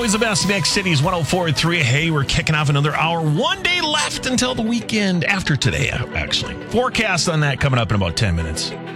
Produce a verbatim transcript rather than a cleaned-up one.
always the best mix, Cities one oh four point three. Hey, we're kicking off another hour. One day left until the weekend after today, actually. Forecast on that coming up in about ten minutes.